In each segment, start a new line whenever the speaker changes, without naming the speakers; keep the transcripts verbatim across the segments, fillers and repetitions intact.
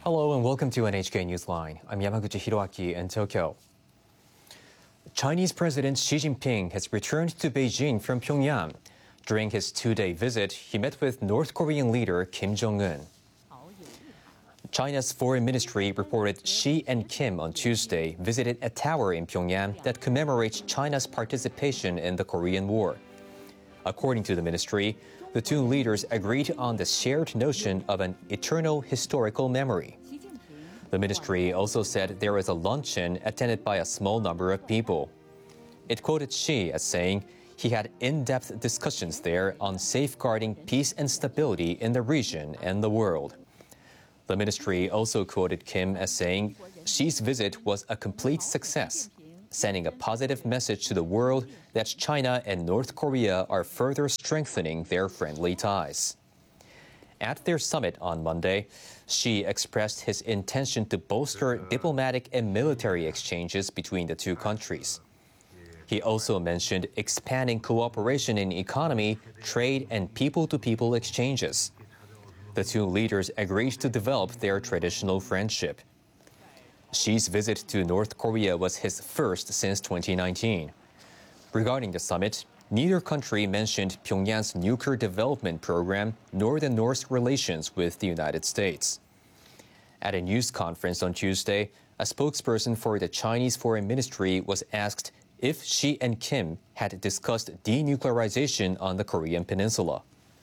Hello and welcome to N H K Newsline. I'm Yamaguchi Hiroaki in Tokyo. Chinese President Xi Jinping has returned to Beijing from Pyongyang. During his two-day visit, he met with North Korean leader Kim Jong-un. China's foreign ministry reported Xi and Kim on Tuesday visited a tower in Pyongyang that commemorates China's participation in the Korean War. According to the ministry, the two leaders agreed on the shared notion of an eternal historical memory. The ministry also said there was a luncheon attended by a small number of people. It quoted Xi as saying he had in-depth discussions there on safeguarding peace and stability in the region and the world. The ministry also quoted Kim as saying Xi's visit was a complete success, sending a positive message to the world that China and North Korea are further strengthening their friendly ties. At their summit on Monday, Xi expressed his intention to bolster diplomatic and military exchanges between the two countries. He also mentioned expanding cooperation in economy, trade, and people-to-people exchanges. The two leaders agreed to develop their traditional friendship. Xi's visit to North Korea was his first since twenty nineteen. Regarding the summit, neither country mentioned Pyongyang's nuclear development program nor the North's relations with the United States. At a news conference on Tuesday, a spokesperson for the Chinese Foreign Ministry was asked if Xi and Kim had discussed denuclearization on the Korean peninsula.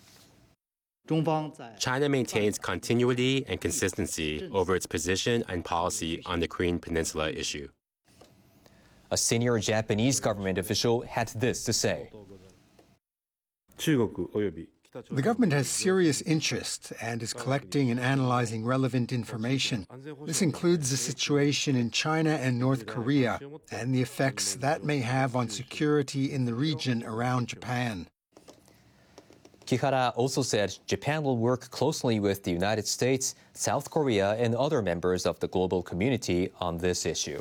China maintains continuity and consistency over its position and policy on the Korean Peninsula issue.
A senior Japanese government official had this to say.
The government has serious interest and is collecting and analyzing relevant information. This includes the situation in China and North Korea and the effects that may have on security in the region around Japan.
Kihara also said Japan will work closely with the United States, South Korea, and other members of the global community on this issue.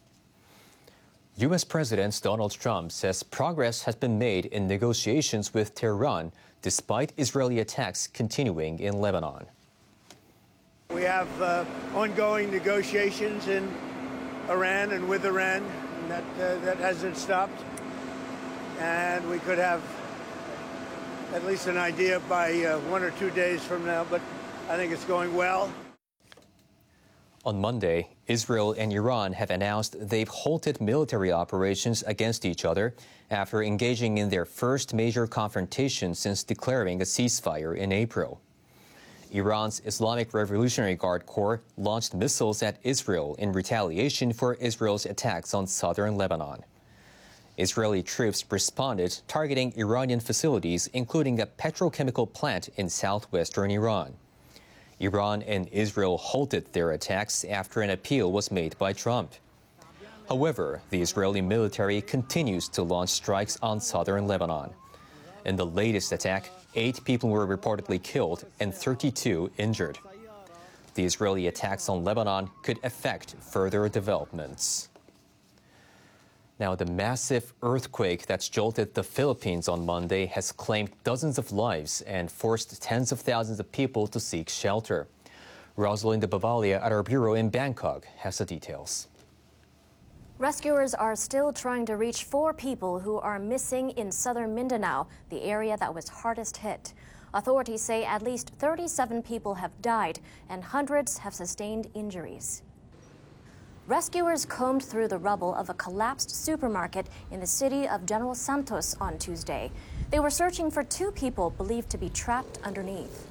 U S President Donald Trump says progress has been made in negotiations with Tehran despite Israeli attacks continuing in Lebanon.
We have uh, ongoing negotiations in Iran and with Iran, and that, uh, that hasn't stopped. And we could have at least an idea by uh, one or two days from now, but I think it's going well.
On Monday, Israel and Iran have announced they've halted military operations against each other after engaging in their first major confrontation since declaring a ceasefire in April. Iran's Islamic Revolutionary Guard Corps launched missiles at Israel in retaliation for Israel's attacks on southern Lebanon. Israeli troops responded, targeting Iranian facilities, including a petrochemical plant in southwestern Iran. Iran and Israel halted their attacks after an appeal was made by Trump. However, the Israeli military continues to launch strikes on southern Lebanon. In the latest attack, eight people were reportedly killed and thirty-two injured. The Israeli attacks on Lebanon could affect further developments. Now, the massive earthquake that's jolted the Philippines on Monday has claimed dozens of lives and forced tens of thousands of people to seek shelter. Rosalinda Bavalia at our bureau in Bangkok has the details.
Rescuers are still trying to reach four people who are missing in southern Mindanao, the area that was hardest hit. Authorities say at least thirty-seven people have died and hundreds have sustained injuries. Rescuers combed through the rubble of a collapsed supermarket in the city of General Santos on Tuesday. They were searching for two people believed to be trapped underneath.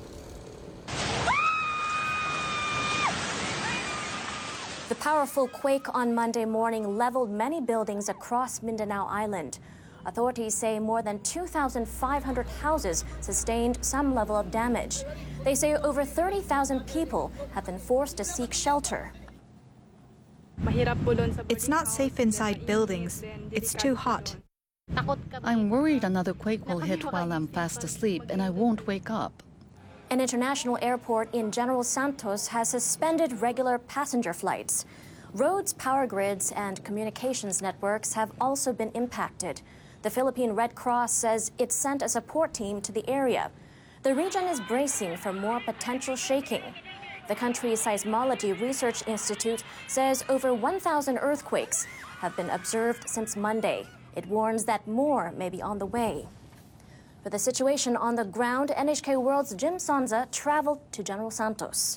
The powerful quake on Monday morning leveled many buildings across Mindanao Island. Authorities say more than two thousand five hundred houses sustained some level of damage. They say over thirty thousand people have been forced to seek shelter.
It's not safe inside buildings. It's too hot.
I'm worried another quake will hit while I'm fast asleep and I won't wake up.
An international airport in General Santos has suspended regular passenger flights. Roads, power grids, and communications networks have also been impacted. The Philippine Red Cross says it sent a support team to the area. The region is bracing for more potential shaking. The country's Seismology Research Institute says over one thousand earthquakes have been observed since Monday. It warns that more may be on the way. For the situation on the ground, N H K World's Jim Sonza traveled to General Santos.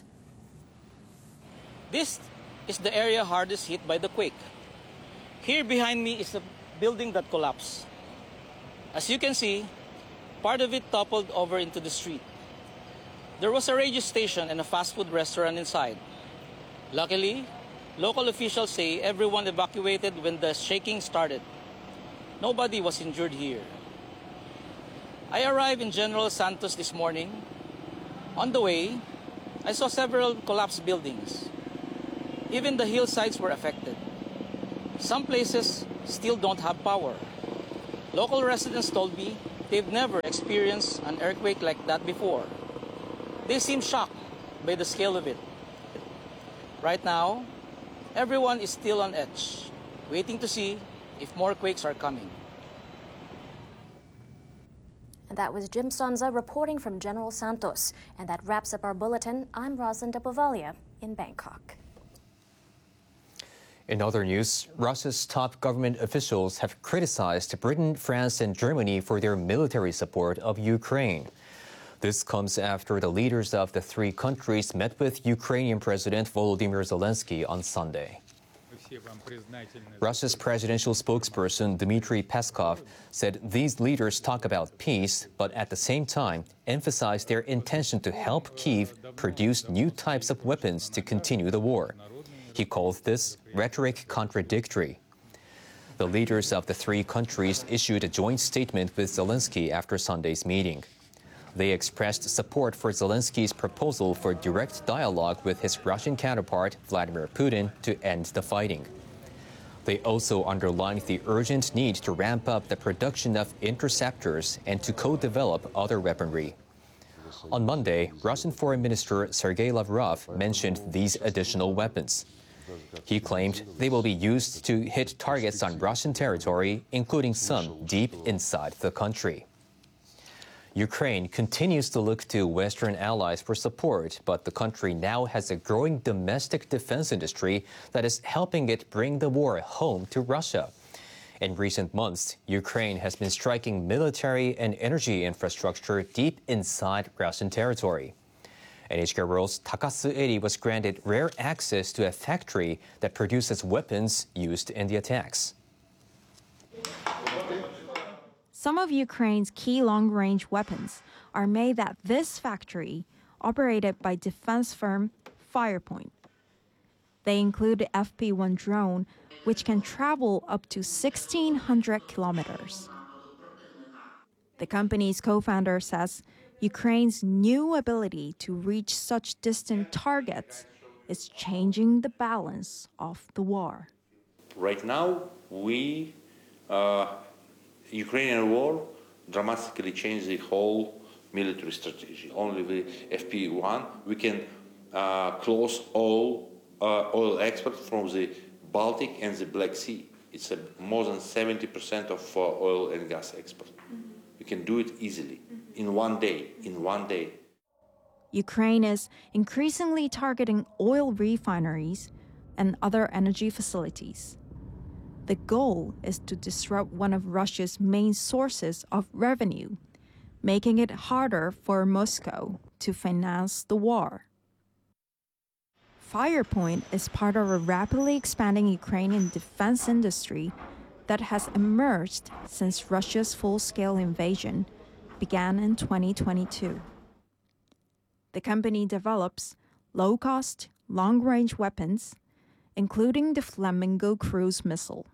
This is the area hardest hit by the quake. Here behind me is a building that collapsed. As you can see, part of it toppled over into the street. There was a radio station and a fast food restaurant inside. Luckily, local officials say everyone evacuated when the shaking started. Nobody was injured here. I arrived in General Santos this morning. On the way, I saw several collapsed buildings. Even the hillsides were affected. Some places still don't have power. Local residents told me they've never experienced an earthquake like that before. They seem shocked by the scale of it. Right now, everyone is still on edge, waiting to see if more quakes are coming.
And that was Jim Sonza reporting from General Santos. And that wraps up our bulletin. I'm Rosalind Depovalia in Bangkok.
In other news, Russia's top government officials have criticized Britain, France, and Germany for their military support of Ukraine. This comes after the leaders of the three countries met with Ukrainian President Volodymyr Zelensky on Sunday. Russia's presidential spokesperson Dmitry Peskov said these leaders talk about peace, but at the same time emphasize their intention to help Kyiv produce new types of weapons to continue the war. He called this rhetoric contradictory. The leaders of the three countries issued a joint statement with Zelensky after Sunday's meeting. They expressed support for Zelensky's proposal for direct dialogue with his Russian counterpart, Vladimir Putin, to end the fighting. They also underlined the urgent need to ramp up the production of interceptors and to co-develop other weaponry. On Monday, Russian Foreign Minister Sergei Lavrov mentioned these additional weapons. He claimed they will be used to hit targets on Russian territory, including some deep inside the country. Ukraine continues to look to Western allies for support, but the country now has a growing domestic defense industry that is helping it bring the war home to Russia. In recent months, Ukraine has been striking military and energy infrastructure deep inside Russian territory. N H K World's Takasu Eri was granted rare access to a factory that produces weapons used in the attacks.
Some of Ukraine's key long-range weapons are made at this factory, operated by defense firm Firepoint. They include the F P one drone, which can travel up to sixteen hundred kilometers. The company's co-founder says Ukraine's new ability to reach such distant targets is changing the balance of the war.
Right now, we, uh, Ukrainian war, dramatically changed the whole military strategy. Only with F P one, we can uh, close all uh, oil exports from the Baltic and the Black Sea. It's a, more than seventy percent of uh, oil and gas export. Mm-hmm. We can do it easily, mm-hmm. in one day, in one day.
Ukraine is increasingly targeting oil refineries and other energy facilities. The goal is to disrupt one of Russia's main sources of revenue, making it harder for Moscow to finance the war. Firepoint is part of a rapidly expanding Ukrainian defense industry that has emerged since Russia's full-scale invasion began in twenty twenty-two. The company develops low-cost, long-range weapons, including the Flamingo cruise missile.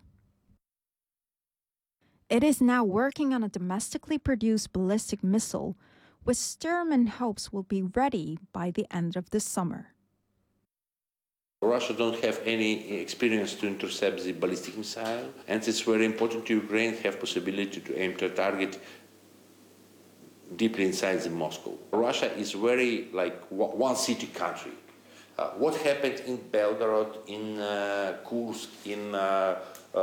It is now working on a domestically produced ballistic missile, which Sturman hopes will be ready by the end of the summer.
Russia don't have any experience to intercept the ballistic missile, and it's very important to Ukraine to have possibility to aim to target deeply inside the Moscow. Russia is very like one city country. Uh, what happened in Belgorod, in uh, Kursk, in uh,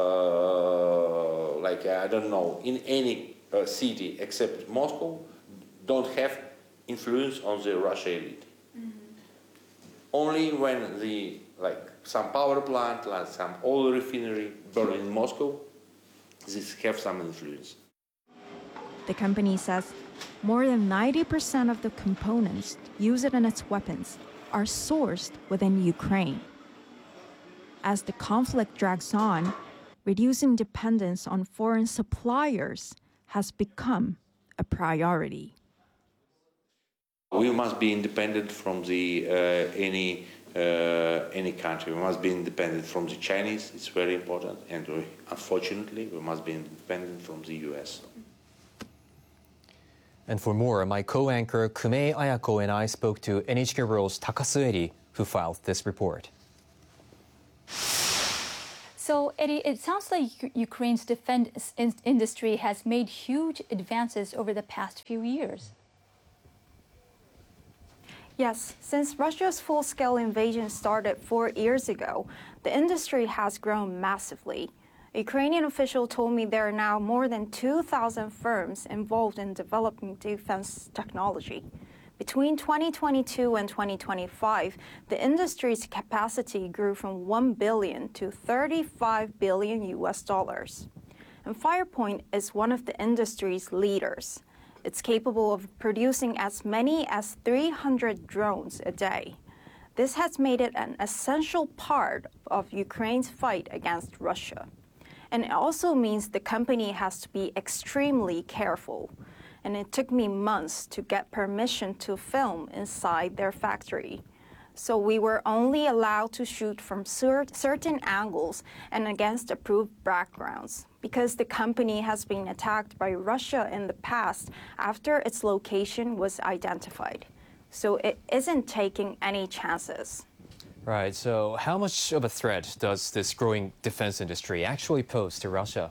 uh, like I don't know, in any uh, city except Moscow, don't have influence on the Russian elite. Mm-hmm. Only when the, like some power plant, like some oil refinery burning in Moscow, this have some influence.
The company says more than ninety percent of the components used in its weapons are sourced within Ukraine. As the conflict drags on, reducing dependence on foreign suppliers has become a priority.
We must be independent from the uh, any uh, any country. We must be independent from the Chinese. It's very important, and we, unfortunately, we must be independent from the U S.
And for more, my co-anchor Kumei Ayako and I spoke to N H K World's Takasu Eri, who filed this report.
So, Eddie, it sounds like Ukraine's defense in- industry has made huge advances over the past few years.
Yes, since Russia's full-scale invasion started four years ago, the industry has grown massively. A Ukrainian official told me there are now more than two thousand firms involved in developing defense technology. Between twenty twenty-two and twenty twenty-five, the industry's capacity grew from one billion to thirty-five billion U S dollars. And Firepoint is one of the industry's leaders. It's capable of producing as many as three hundred drones a day. This has made it an essential part of Ukraine's fight against Russia. And it also means the company has to be extremely careful. And it took me months to get permission to film inside their factory. So we were only allowed to shoot from cer- certain angles and against approved backgrounds, because the company has been attacked by Russia in the past after its location was identified. So it isn't taking any chances.
Right, so how much of a threat does this growing defense industry actually pose to Russia?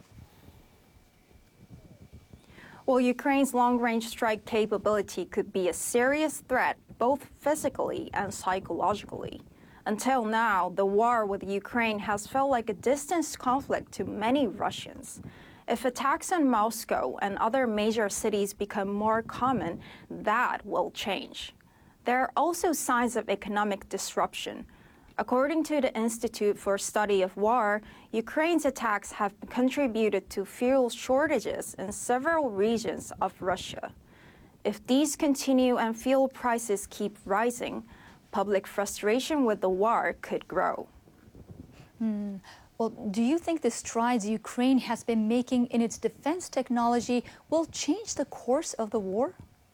Well, Ukraine's long-range strike capability could be a serious threat, both physically and psychologically. Until now, the war with Ukraine has felt like a distant conflict to many Russians. If attacks on Moscow and other major cities become more common, that will change. There are also signs of economic disruption. According to the Institute for Study of War, Ukraine's attacks have contributed to fuel shortages in several regions of Russia. If these continue and fuel prices keep rising, public frustration with the war could grow.
Hmm. Well, do you think the strides Ukraine has been making in its defense technology will change the course of the war?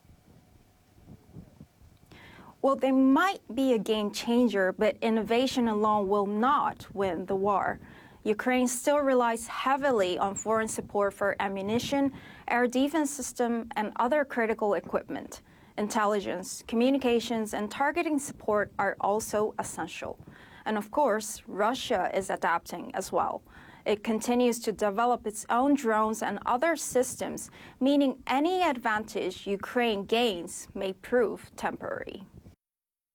Well, they might be a game changer, but innovation alone will not win the war. Ukraine still relies heavily on foreign support for ammunition, air defense system, and other critical equipment. Intelligence, communications, and targeting support are also essential. And of course, Russia is adapting as well. It continues to develop its own drones and other systems, meaning any advantage Ukraine gains may prove temporary.